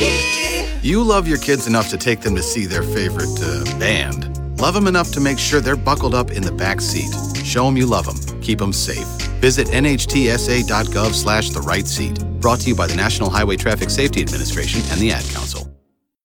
You love your kids enough to take them to see their favorite band. Love them enough to make sure they're buckled up in the back seat. Show them you love them. Keep them safe. Visit nhtsa.gov/therightseat. Brought to you by the National Highway Traffic Safety Administration and the Ad Council.